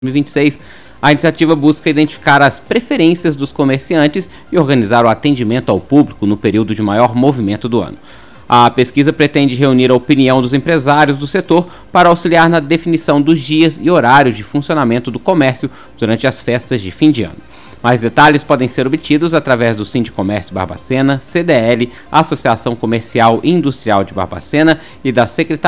2026, a iniciativa busca identificar as preferências dos comerciantes e organizar o atendimento ao público no período de maior movimento do ano. A pesquisa pretende reunir a opinião dos empresários do setor para auxiliar na definição dos dias e horários de funcionamento do comércio durante as festas de fim de ano. Mais detalhes podem ser obtidos através do Sindicomércio Barbacena, CDL, Associação Comercial e Industrial de Barbacena e da Secretaria